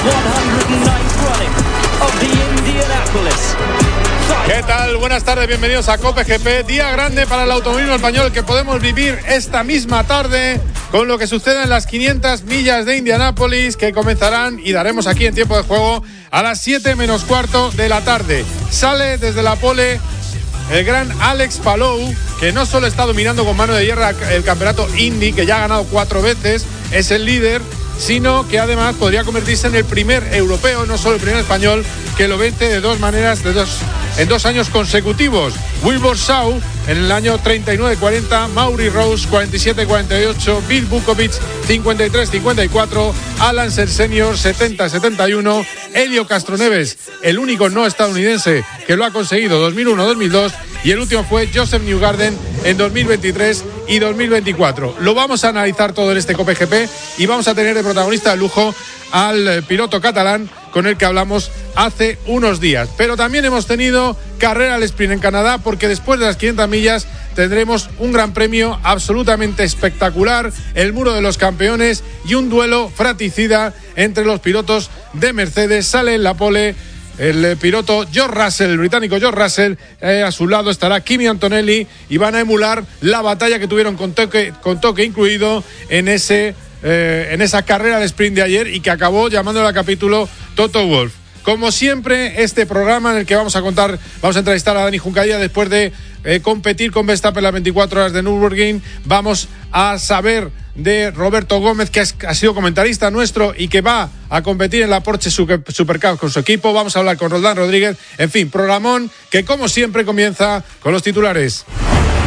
¿Qué tal? Buenas tardes, bienvenidos a COPE GP. Día grande para el automovilismo español que podemos vivir esta misma tarde con lo que suceda en las 500 millas de Indianápolis, que comenzarán y daremos aquí en tiempo de juego a las 7 menos cuarto de la tarde. Sale desde la pole el gran Alex Palou, que no solo está dominando con mano de hierro el campeonato Indy, que ya ha ganado 4 veces, es el líder, sino que además podría convertirse en el primer europeo, no solo el primer español, que lo vence de dos maneras, en 2 años consecutivos. Wilbur Shaw en el año 39-40, Maury Rose 47-48, Bill Bukovic 53-54, Alan Ser Senior 70-71, Helio Castroneves, el único no estadounidense que lo ha conseguido 2001-2002, y el último fue Joseph Newgarden en 2023 y 2024. Lo vamos a analizar todo en este COPE GP y vamos a tener de protagonista de lujo al piloto catalán con el que hablamos hace unos días. Pero también hemos tenido carrera al sprint en Canadá, porque después de las 500 millas tendremos un gran premio absolutamente espectacular, el Muro de los Campeones y un duelo fratricida entre los pilotos de Mercedes. Sale en la pole el piloto George Russell, el británico George Russell. A su lado estará Kimi Antonelli y van a emular la batalla que tuvieron con toque incluido en esa carrera de sprint de ayer, y que acabó llamándole a capítulo Toto Wolff. Como siempre, este programa en el que vamos a entrevistar a Dani Junqueira después de competir con Verstappen las 24 horas de Nürburgring. Vamos a saber de Roberto Gómez, que ha sido comentarista nuestro y que va a competir en la Porsche Supercar con su equipo. Vamos a hablar con Roldán Rodríguez. En fin, programón que como siempre comienza con los titulares.